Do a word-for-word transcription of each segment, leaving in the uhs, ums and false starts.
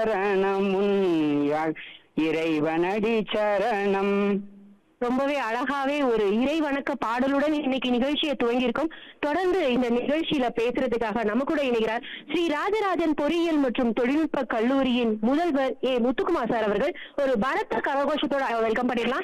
சரணம் உன் யாழ் இறைவனடி சரணம். ரொம்பவே அழகாவே ஒரு இறை வணக்க பாடலுடன் இன்னைக்கு நிகழ்ச்சியை துவங்கியிருக்கோம். தொடர்ந்து இந்த நிகழ்ச்சியில பேசுறதுக்காக நம்ம கூட இணைகிறார் ஸ்ரீ ராஜராஜன் பொறியியல் மற்றும் தொழில்நுட்ப கல்லூரியின் முதல்வர் ஏ முத்துக்குமார் சார் அவர்கள். ஒரு பலத்த கரகோஷத்தோட வெல்கம் பண்ணிடலாம்.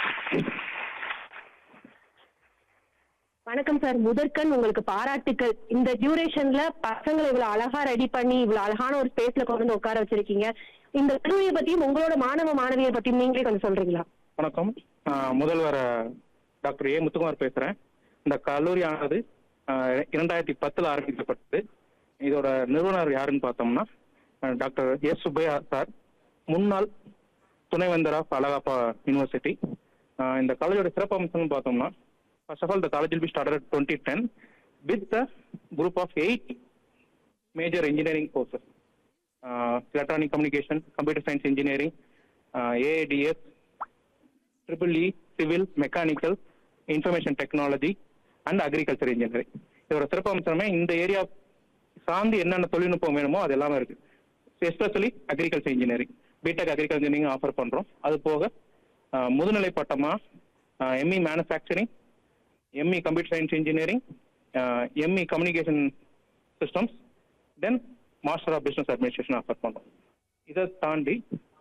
வணக்கம் சார். முதற்கண் உங்களுக்கு பாராட்டுக்கள். இந்த டியூரேஷன்ல பசங்களை இவ்வளவு அழகா ரெடி பண்ணி இவ்வளவு அழகான ஒரு ஸ்பேஸ்ல கொண்டு வந்து உட்கார வச்சிருக்கீங்க. இந்த கல்லூரியை பத்தியும் உங்களோட மாணவ மாணவியர் பத்தியும் நீங்களே கொஞ்சம் சொல்றீங்களா? வணக்கம். முதல்வர் டாக்டர் ஏ முத்துக்குமார் பேசுறேன். இந்த கல்லூரியானது இரண்டாயிரத்தி பத்துல ஆரம்பிக்கப்பட்டது. இதோட நிறுவனர் யாருன்னு பார்த்தோம்னா டாக்டர் எஸ் சுப்பையா சார், முன்னாள் துணைவேந்தர் ஆஃப் அழகப்பா யூனிவர்சிட்டி. இந்த காலேஜோட சிறப்பு அம்சம்னு பார்த்தோம்னா, first of all, the college will be started at twenty ten with a group of eight major engineering courses: uh, electronic communication, computer science engineering, uh, A I D S, triple E, civil, mechanical, information technology, and agriculture engineering. இதோட சிறப்பு அம்சமே இந்த area சார்ந்து என்னென்ன தொழில்நுட்பம் வேணுமோ அது எல்லாமே இருக்கு. Especially agriculture engineering, BTech agriculture engineering offer பண்றோம். அது போக முதுநிலை பட்டமா ME manufacturing, ME computer science engineering, ME communication systems, then master of business administration offer பண்ணுறோம். இதை தாண்டி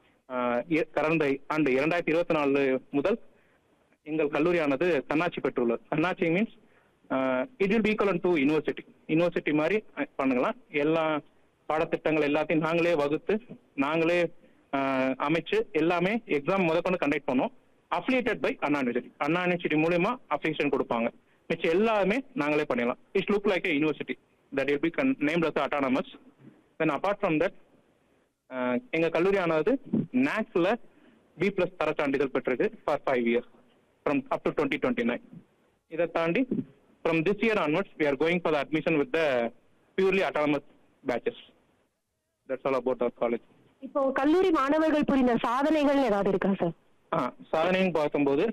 கடந்த ஆண்டு இரண்டாயிரத்தி இருபத்தி நாலு முதல் எங்கள் கல்லூரியானது தன்னாட்சி பெற்றுள்ளது. தன்னாட்சி means it will be ஈக்குவலன் to university. University மாதிரி பண்ணுங்களாம். எல்லா பாடத்திட்டங்கள் எல்லாத்தையும் நாங்களே வகுத்து நாங்களே அமைச்சு எல்லாமே எக்ஸாம் முதற்கொண்டு கண்டக்ட் பண்ணோம். Affiliated by Anna university. Anna university மூலமா அஃபிலியேஷன் கொடுப்பாங்க. மிச்சம் எல்லாமே நாங்களே பண்ணிடலாம். It's look like A university that will be named as autonomous. Then apart from that எங்க கல்லூரியானது நாக்ஸ்ல பி பிளஸ் தர சான்றிதழ் பெற்றிருக்கு for five years from up to twenty twenty nine. இதை தாண்டி from this year onwards we are going for the admission with the purely autonomous patches. That's all about our college. இப்போ கல்லூரி மாணவர்கள் புரிந்த சாதனைகள் ஏதாவது இருக்கா சார்? சாதனைன்னு பார்க்கும்போது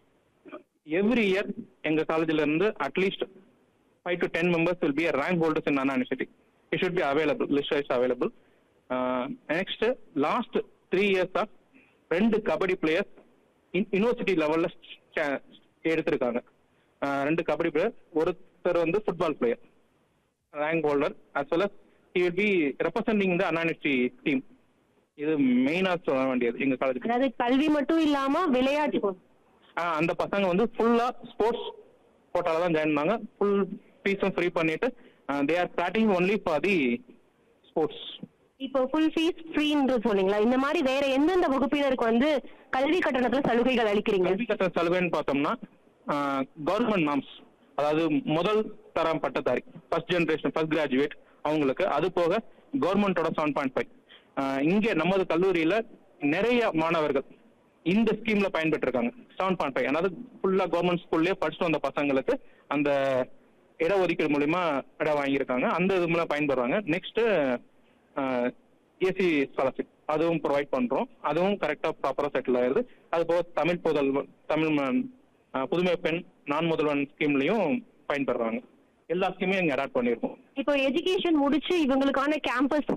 எவ்ரி இயர் எங்க காலேஜ்ல இருந்து at least five to ten members will be rank holders in Anna university. It should be available, list wise available. Next last three years of ரெண்டு கபடி பிளேயர்ஸ் யூனிவர்சிட்டி லெவல்ல எடுத்திருக்காங்க. ரெண்டு கபடி பிளேயர், ஒருத்தர் வந்து football player rank holder, as well as he will be representing the Anna university team. இது மெயினா சொல்ல வேண்டியது எங்க காலேஜ். அதாவது கல்வி மட்டும் இல்லாம விளையாட்டு அந்த பசங்க வந்து ஃபுல்லா ஸ்போர்ட்ஸ் கோட்டால தான் ஜாயின் பண்ணாங்க. ஃபுல் ஃபீஸும் ஃப்ரீ பண்ணிட்டு they are starting only for the sports. இப்போ ஃபுல் ஃபீஸ் ஃப்ரீன்னு சொன்னீங்களா? இந்த மாதிரி வேற எந்தெந்த வகுப்பினருக்கு வந்து கல்வி கட்டணத்துல சலுகைகள் அளிக்கிறீங்க? கல்வி கட்டண சலுகைன்னு பார்த்தோம்னா கவர்மெண்ட் நாம்ஸ், அதாவது முதல் தரம் பட்டதாரி, ஃபர்ஸ்ட் ஜெனரேஷன், ஃபர்ஸ்ட் கிராஜுவேட் அவங்களுக்கு. அது போக கவர்மெண்டோட செவன் பாயிண்ட் ஃபைவ். இங்கே நமது கல்லூரியில நிறைய மாணவர்கள் இந்த ஸ்கீம்ல பயன்பெற்றிருக்காங்க. செவன் பாயிண்ட் ஃபைவ் அதாவது ஃபுல்லா கவர்மெண்ட் ஸ்கூல்லேயே படிச்சுட்டு வந்த பசங்களுக்கு அந்த இடஒதுக்கீடு மூலியமா இடம் வாங்கியிருக்காங்க. அந்த இது மூலம் பயன்படுறாங்க. நெக்ஸ்ட் ஏசி ஸ்காலர்ஷிப் அதுவும் ப்ரொவைட் பண்றோம். அதுவும் கரெக்டா ப்ராப்பரா செட்டில் ஆயிருது. அது போக தமிழ் புதல் தமிழ் புதுமை பெண் நான் முதல்வன் ஸ்கீம்லயும் பயன்படுறாங்க. எல்லா ஸ்கீமையும் இங்க அடாப்ட் பண்ணியிருக்கோம். இப்போ எஜுகேஷன் முடிச்சு இவங்களுக்கான கேம்பஸ்